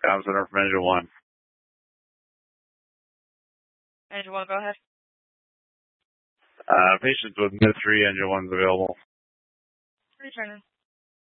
Comm Center from Engine 1. Engine 1, go ahead. Patients with mid 3, Engine 1's available. Returning.